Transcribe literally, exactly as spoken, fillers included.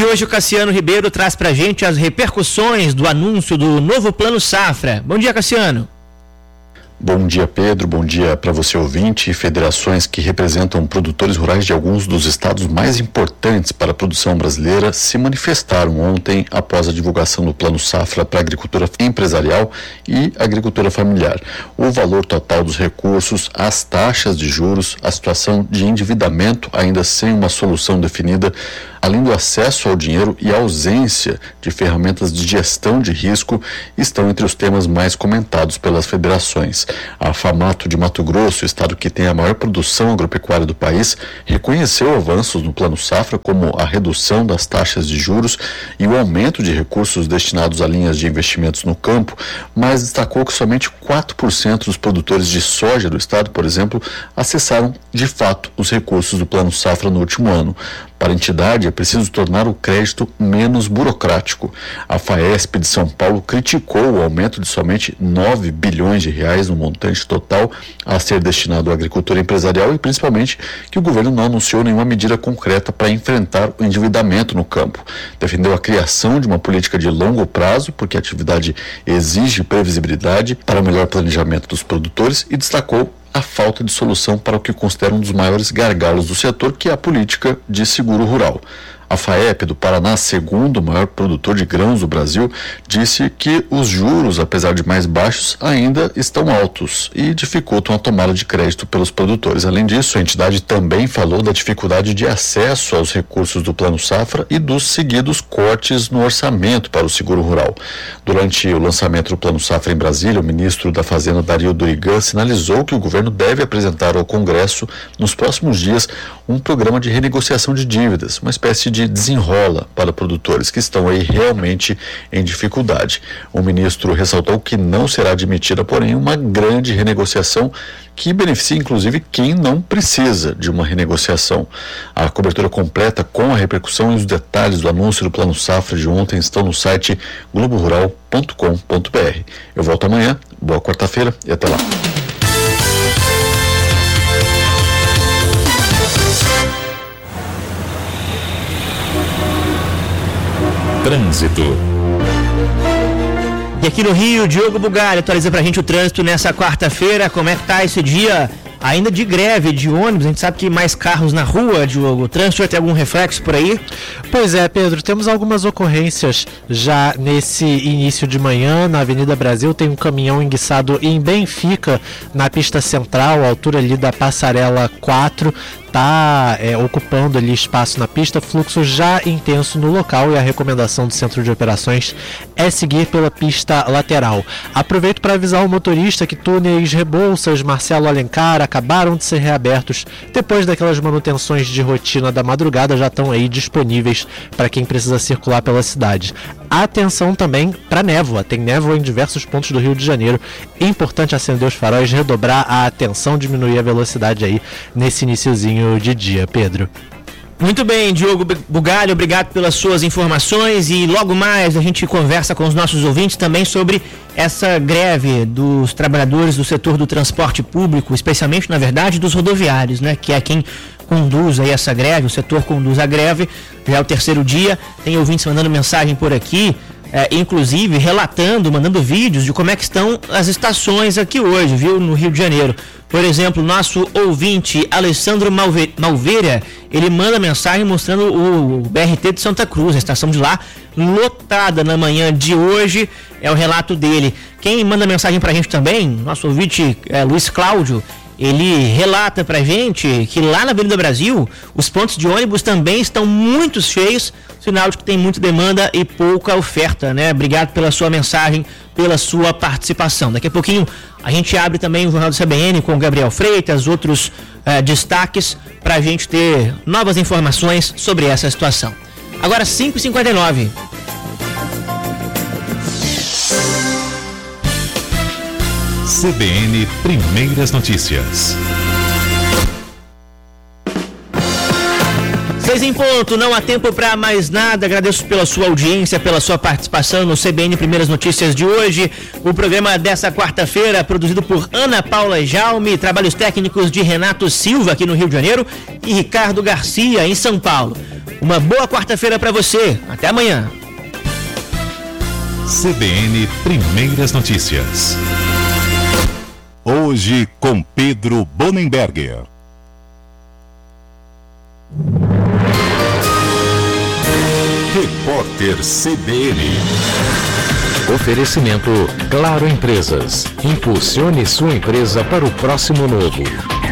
hoje o Cassiano Ribeiro traz pra gente as repercussões do anúncio do novo Plano Safra. Bom dia, Cassiano. Bom dia, Pedro. Bom dia para você, ouvinte. Federações que representam produtores rurais de alguns dos estados mais importantes para a produção brasileira se manifestaram ontem após a divulgação do Plano Safra para a agricultura empresarial e agricultura familiar. O valor total dos recursos, as taxas de juros, a situação de endividamento ainda sem uma solução definida, além do acesso ao dinheiro e a ausência de ferramentas de gestão de risco, estão entre os temas mais comentados pelas federações. A FAMATO de Mato Grosso, estado que tem a maior produção agropecuária do país, reconheceu avanços no Plano Safra, como a redução das taxas de juros e o aumento de recursos destinados a linhas de investimentos no campo, mas destacou que somente quatro por cento dos produtores de soja do estado, por exemplo, acessaram de fato os recursos do Plano Safra no último ano. Para a entidade, é preciso tornar o crédito menos burocrático. A FAESP de São Paulo criticou o aumento de somente nove bilhões de reais no montante total a ser destinado à agricultura empresarial e, principalmente, que o governo não anunciou nenhuma medida concreta para enfrentar o endividamento no campo. Defendeu a criação de uma política de longo prazo, porque a atividade exige previsibilidade para o melhor planejamento dos produtores, e destacou a falta de solução para o que considera um dos maiores gargalos do setor, que é a política de seguro rural. A FAEP do Paraná, segundo maior produtor de grãos do Brasil, disse que os juros, apesar de mais baixos, ainda estão altos e dificultam a tomada de crédito pelos produtores. Além disso, a entidade também falou da dificuldade de acesso aos recursos do Plano Safra e dos seguidos cortes no orçamento para o seguro rural. Durante o lançamento do Plano Safra em Brasília, o ministro da Fazenda, Dario Durigan, sinalizou que o governo deve apresentar ao Congresso, nos próximos dias, um programa de renegociação de dívidas, uma espécie de de desenrola para produtores que estão aí realmente em dificuldade. O ministro ressaltou que não será admitida, porém, uma grande renegociação que beneficia, inclusive, quem não precisa de uma renegociação. A cobertura completa com a repercussão e os detalhes do anúncio do Plano Safra de ontem estão no site globo rural ponto com ponto br. Eu volto amanhã, boa quarta-feira e até lá. Trânsito. E aqui no Rio, Diogo Bugalho atualiza pra gente o trânsito nessa quarta-feira. Como é que tá esse dia ainda de greve de ônibus? A gente sabe que mais carros na rua, Diogo. O trânsito vai ter algum reflexo por aí? Pois é, Pedro, temos algumas ocorrências já nesse início de manhã. Na Avenida Brasil tem um caminhão enguiçado em Benfica, na pista central, altura ali da passarela quatro. Está é, ocupando ali espaço na pista, fluxo já intenso no local, e a recomendação do Centro de Operações é seguir pela pista lateral. Aproveito para avisar o motorista que túneis Rebouças, Marcelo Alencar acabaram de ser reabertos depois daquelas manutenções de rotina da madrugada, já estão aí disponíveis para quem precisa circular pela cidade. Atenção também para névoa, tem névoa em diversos pontos do Rio de Janeiro. É importante acender os faróis, redobrar a atenção, diminuir a velocidade aí nesse iniciozinho de dia, Pedro. Muito bem, Diogo Bugalho, obrigado pelas suas informações, e logo mais a gente conversa com os nossos ouvintes também sobre essa greve dos trabalhadores do setor do transporte público, especialmente, na verdade, dos rodoviários, né, que é quem conduz aí essa greve, o setor conduz a greve, já é o terceiro dia. Tem ouvintes mandando mensagem por aqui, é, inclusive relatando, mandando vídeos de como é que estão as estações aqui hoje, viu, no Rio de Janeiro. Por exemplo, nosso ouvinte Alessandro Malve- Malveira, ele manda mensagem mostrando o B R T de Santa Cruz, a estação de lá, lotada na manhã de hoje, é o relato dele. Quem manda mensagem pra gente também, nosso ouvinte é, Luiz Cláudio, ele relata pra gente que lá na Avenida Brasil, os pontos de ônibus também estão muito cheios, sinal de que tem muita demanda e pouca oferta, né? Obrigado pela sua mensagem, pela sua participação. Daqui a pouquinho a gente abre também o Jornal do C B N com o Gabriel Freitas, outros eh, destaques, pra gente ter novas informações sobre essa situação. Agora cinco e cinquenta e nove. C B N Primeiras Notícias. Seis em ponto, não há tempo para mais nada. Agradeço pela sua audiência, pela sua participação no C B N Primeiras Notícias de hoje. O programa dessa quarta-feira, produzido por Ana Paula Jaume, trabalhos técnicos de Renato Silva, aqui no Rio de Janeiro, e Ricardo Garcia, em São Paulo. Uma boa quarta-feira para você. Até amanhã. C B N Primeiras Notícias. Hoje com Pedro Bonenberger. Repórter C B N. Oferecimento Claro Empresas. Impulsione sua empresa para o próximo novo.